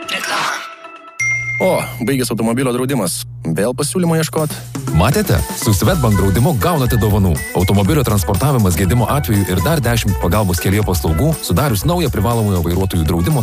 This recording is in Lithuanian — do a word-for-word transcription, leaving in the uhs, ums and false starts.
Reklama. O, baigęs automobilio draudimas. Vėl pasiūlymo ieškot? Matėte? Su Swedbank draudimu gaunate dovanų. Automobilio transportavimas gedimo atveju ir dar dešimt pagalbos kelyje paslaugų, sudarius naują privalomojo vairuotojų draudimo